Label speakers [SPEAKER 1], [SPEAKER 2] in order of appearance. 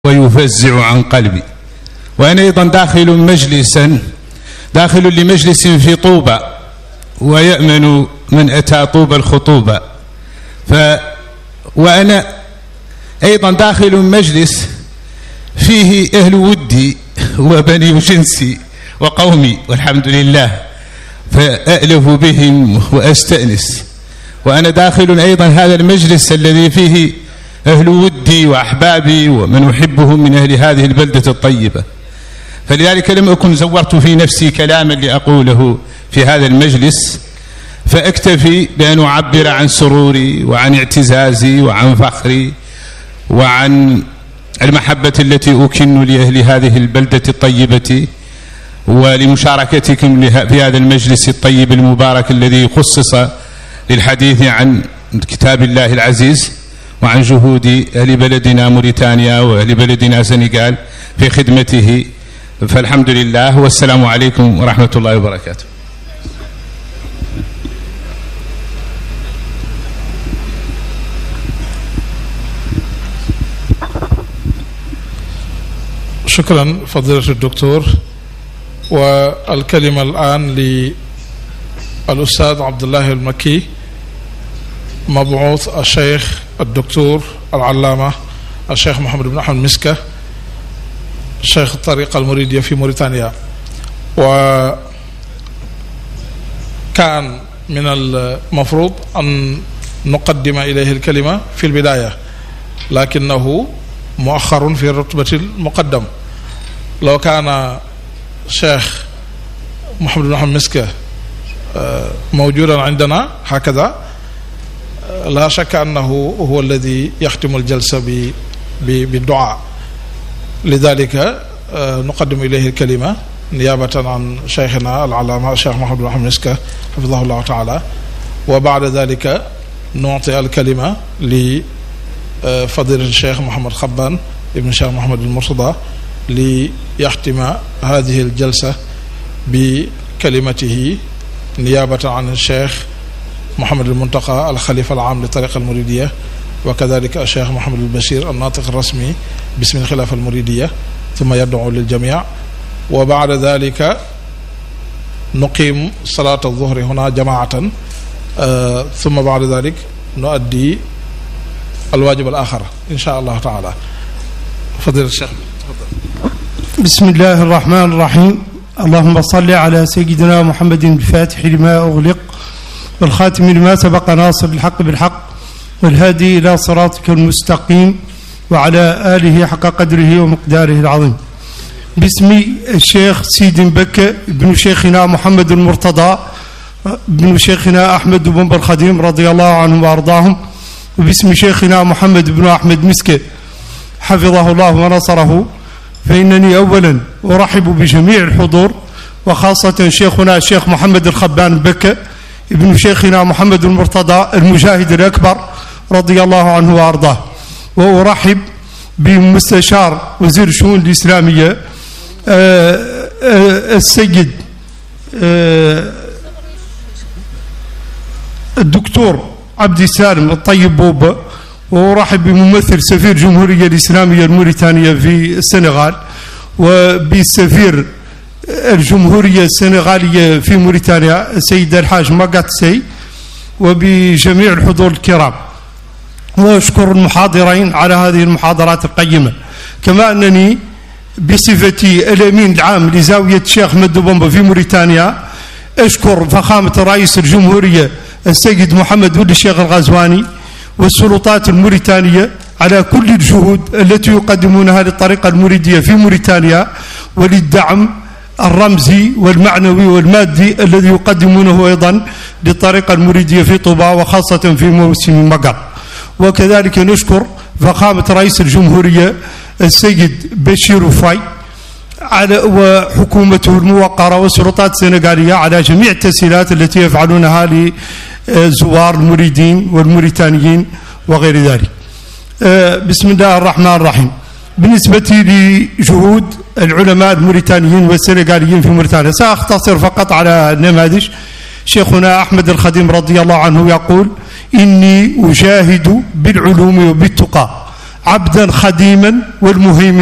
[SPEAKER 1] ويفزع عن قلبي. وأنا أيضا داخل لمجلس في طوبى، ويأمن من أتى طوبى الخطوبة. وأنا أيضا داخل مجلس فيه أهل ودي وبني جنسي وقومي، والحمد لله، فأألف بهم وأستأنس. وأنا داخل أيضا هذا المجلس الذي فيه أهل ودي وأحبابي ومن أحبهم من أهل هذه البلدة الطيبة، فلذلك لم أكن زورت في نفسي كلاما لأقوله في هذا المجلس، فأكتفي بأن أعبر عن سروري وعن اعتزازي وعن فخري وعن المحبة التي أكن لأهل هذه البلدة الطيبة، ولمشاركتكم في هذا المجلس الطيب المبارك الذي خصص للحديث عن كتاب الله العزيز وعن جهود أهل بلدنا موريتانيا وأهل بلدنا سنغال في خدمته. فالحمد لله، والسلام عليكم ورحمة الله وبركاته.
[SPEAKER 2] شكرا فضيلة الدكتور. والكلمة الآن للأستاذ عبد الله المكي، مبعوث الشيخ الدكتور العلامة الشيخ محمد بن أحمد مسكة، شيخ الطريقة المريدية في موريتانيا. وكان من المفروض أن نقدم إليه الكلمة في البداية، لكنه مؤخر في الرتبة المقدم. لو كان شيخ محمد بن أحمد مسكة موجودا عندنا هكذا، لا شك أنه هو الذي يختم الجلسة بالدعاء. لذلك نقدم إليه الكلمة نيابة عن شيخنا العلامة الشيخ محمد بن أحمد مسكة حفظه الله تعالى، وبعد ذلك نعطي الكلمة لفضيلة الشيخ محمد خبان ابن الشيخ محمد المرتضى ليختم هذه الجلسة بكلمته نيابة عن الشيخ محمد المنتقى الخليفة العام للطريقة المريدية، وكذلك الشيخ محمد البشير الناطق الرسمي باسم الخلافة المريدية، ثم يدعو للجميع. وبعد ذلك نقيم صلاة الظهر هنا جماعة، ثم بعد ذلك نؤدي الواجب الآخر إن شاء الله تعالى. فضيلة الشيخ.
[SPEAKER 3] بسم الله الرحمن الرحيم. اللهم صل على سيدنا محمد الفاتح لما أغلق والخاتم لما سبق ناصر الحق بالحق والهادي إلى صراطك المستقيم وعلى آله حق قدره ومقداره العظيم. باسم الشيخ سيد بكة ابن شيخنا محمد المرتضى ابن شيخنا أحمد بن برخديم رضي الله عنهم وأرضاهم، وباسم شيخنا محمد بن أحمد مسكة حفظه الله ونصره، فإنني أولا أرحب بجميع الحضور، وخاصة شيخنا الشيخ محمد الخبان بكة ابن شيخنا محمد المرتضى المجاهد الأكبر رضي الله عنه وأرضاه. وأرحب بمستشار وزير الشؤون الإسلامية السيد الدكتور عبد السالم الطيب بوبا، وأرحب بممثل سفير الجمهورية الإسلامية الموريتانية في السنغال، وبسفير الجمهورية السنغالية في موريتانيا السيد الحاج ماغاتسي، وبجميع الحضور الكرام. وأشكر المحاضرين على هذه المحاضرات القيمة، كما أنني بصفتي الأمين العام لزاوية الشيخ أحمد بومبا في موريتانيا أشكر فخامة رئيس الجمهورية السيد محمد ولد الشيخ الغزواني والسلطات الموريتانية على كل الجهود التي يقدمونها للطريقة المريدية في موريتانيا، وللدعم الرمزي والمعنوي والمادي الذي يقدمونه أيضا للطريقة المريدية في طوبى وخاصة في موسم مقر. وكذلك نشكر فخامة رئيس الجمهورية السيد بشير فاي وحكومته الموقرة والسلطات السنغالية على جميع التسهيلات التي يفعلونها لزوار المريدين والموريتانيين وغير ذلك. بسم الله الرحمن الرحيم. بالنسبة لجهود العلماء الموريتانيين والسنغاليين في موريتانيا سأختصر فقط على النماذج. شيخنا أحمد الخديم رضي الله عنه يقول: إني أجاهد بالعلوم وبالتقى عبدا خديما والمهيمن